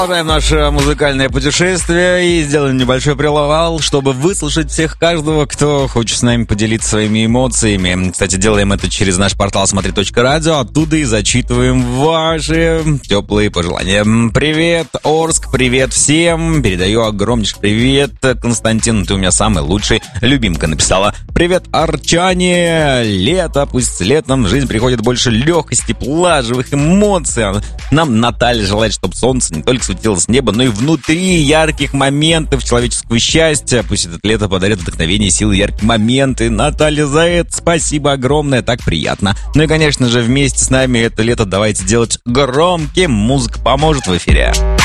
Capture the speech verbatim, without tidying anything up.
Продолжаем наше музыкальное путешествие и сделаем небольшой привал, чтобы выслушать всех каждого, кто хочет с нами поделиться своими эмоциями. Кстати, делаем это через наш портал смотри точка радио, оттуда и зачитываем ваши теплые пожелания. Привет, Орск, привет всем, передаю огромнейший привет, Константин, ты у меня самый лучший, любимка написала. Привет, арчане, лето, пусть с летом в жизнь приходит больше легкости, тепла, живых эмоций. Нам Наталья желает, чтобы солнце не только светилось с неба, но и внутри ярких моментов человеческого счастья. Пусть это лето подарит вдохновение, силы, яркие моменты. Наталья, за это спасибо огромное, так приятно. Ну и, конечно же, вместе с нами это лето давайте делать громким. Музыка поможет в эфире.